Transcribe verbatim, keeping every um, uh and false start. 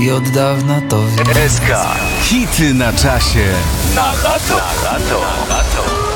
i od dawna to wiem. S K. Hity na czasie. Na lato. Na lato. Na lato.